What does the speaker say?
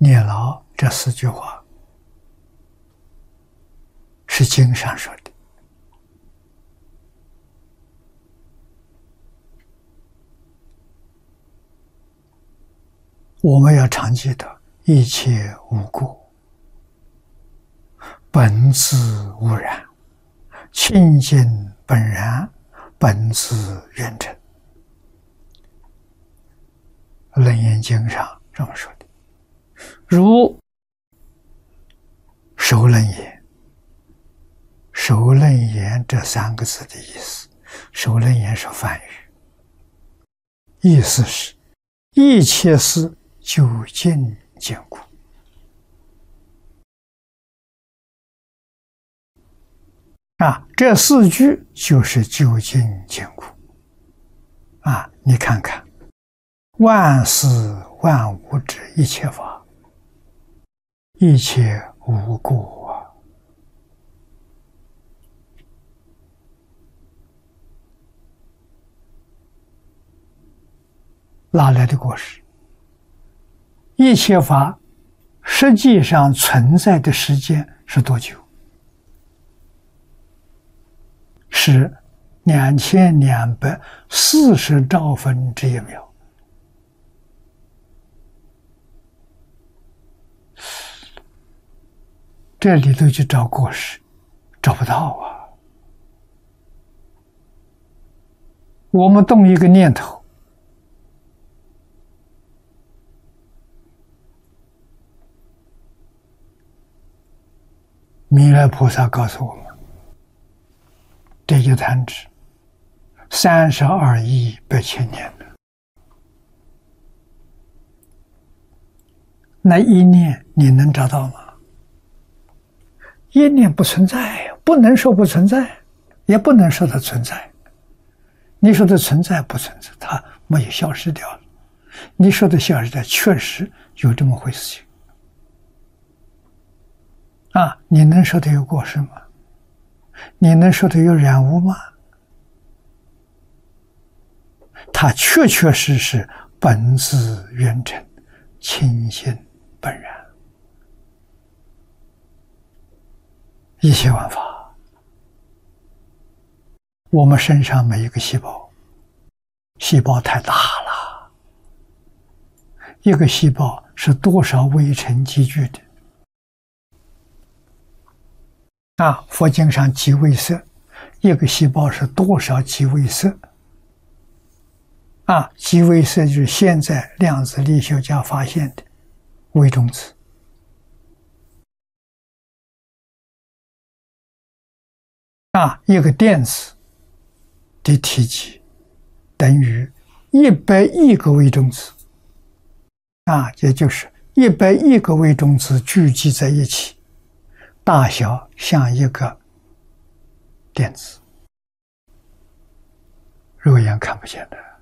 念牢这四句话是经上说的。我们要常记得，一切无过，本自无染，清净本然，本自圆成。楞严经上这么说的。如首楞严，首楞严这三个字的意思，首楞严是梵语，意思是一切事究竟坚固。这四句就是究竟坚固。你看看，万事万物之一切法，一切无过哪来的过失？一切法实际上存在的时间是多久？是2240兆分之一秒。这里头去找过失，找不到啊。我们动一个念头，弥勒菩萨告诉我们，这一弹指32亿8千年了。那一念你能找到吗？一念不存在，不能说不存在，也不能说它存在。你说的存在不存在，它没有消失掉了。你说的消失掉，确实有这么回事情。你能说它有过失吗？你能说它有染污吗？它确确实实本自圆成，清净本然。一切万法，我们身上每一个细胞，细胞太大了，一个细胞是多少微尘积聚的？佛经上极微色，一个细胞是多少极微色？极微色就是现在量子力学家发现的微中子。一个电子的体积等于100亿个微中子，也就是100亿个微中子聚集在一起，大小像一个电子，肉眼看不见的。